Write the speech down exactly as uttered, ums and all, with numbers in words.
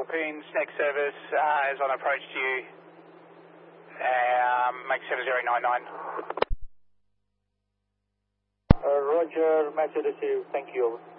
Philippines, next service uh, is on approach to you. Um, make seven zero nine nine. Uh, Roger, message received. Thank you.